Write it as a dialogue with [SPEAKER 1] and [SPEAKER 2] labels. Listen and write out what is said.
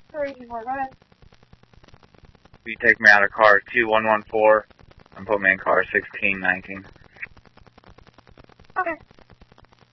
[SPEAKER 1] 384, go ahead.
[SPEAKER 2] You take me out of car 2114 and put me in car 1619.